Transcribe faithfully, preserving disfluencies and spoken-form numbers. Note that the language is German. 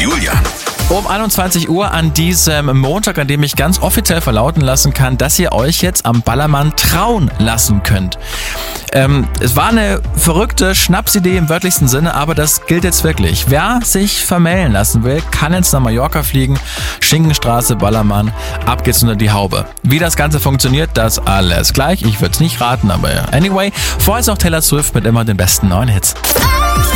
Julian. Um einundzwanzig Uhr an diesem Montag, an dem ich ganz offiziell verlauten lassen kann, dass ihr euch jetzt am Ballermann trauen lassen könnt. Ähm, es war eine verrückte Schnapsidee im wörtlichsten Sinne, aber das gilt jetzt wirklich. Wer sich vermählen lassen will, kann jetzt nach Mallorca fliegen. Schinkenstraße, Ballermann, ab geht's unter die Haube. Wie das Ganze funktioniert, das alles gleich. Ich würde es nicht raten, aber anyway. Vorher ist noch Taylor Swift mit immer den besten neuen Hits.